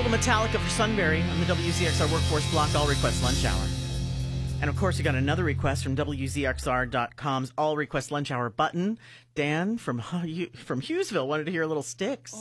little Metallica for Sunbury on the WZXR Workforce Block All Request Lunch Hour. And of course, we got another request from WZXR.com's All Request Lunch Hour button. Dan from Hughesville wanted to hear a little Styx.